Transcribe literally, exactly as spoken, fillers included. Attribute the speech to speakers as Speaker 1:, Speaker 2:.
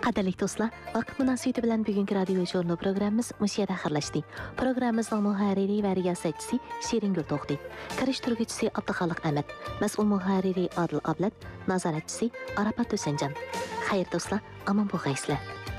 Speaker 1: Qadirlik do'stlar, vaqt munosabati bilan bugungi radio jurnal programmamiz mushayada xirlashdi. Programmamizning muharriri va riyosatchisi Shiringul To'xti, karishtiruvchisi Abduxoliq Ahmad, mas'ul muharriri Adil Ablat, nazoratchisi Arafat To'sanjan. Xayr do'stlar, aman bo'lgaysizlar.